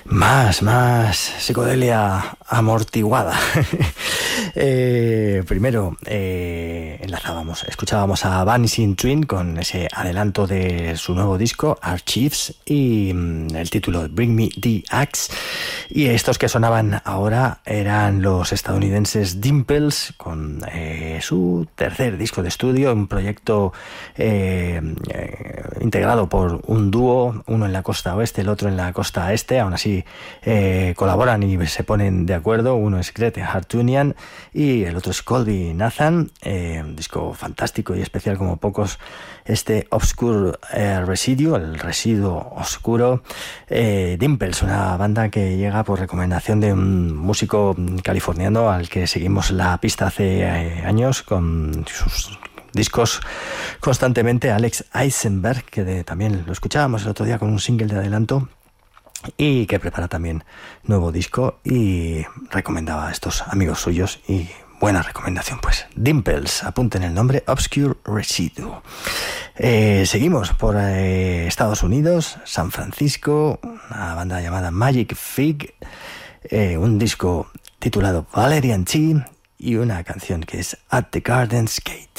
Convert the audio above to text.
Más psicodelia amortiguada. Primero escuchábamos a Vanishing Twin con ese adelanto de su nuevo disco Archives y el título Bring Me the Axe. Y estos que sonaban ahora eran los estadounidenses Dimples con su tercer disco de estudio, un proyecto integrado por un dúo, uno en la costa oeste, el otro en la costa este. Aún así colaboran y se ponen de acuerdo. Uno es Grete Hartunian y el otro es Colby Nathan. Un disco fantástico y especial como pocos, este Obscure Residue, el residuo oscuro. Dimples, una banda que llega por recomendación de un músico californiano al que seguimos la pista hace años con sus discos constantemente, Alex Eisenberg, que también lo escuchábamos el otro día con un single de adelanto, y que prepara también nuevo disco y recomendaba a estos amigos suyos. Y buena recomendación, pues. Dimples, apunten el nombre, Obscure Residue. Seguimos por Estados Unidos, San Francisco, una banda llamada Magic Fig, un disco titulado Valerian Tea y una canción que es At the Garden's Gate.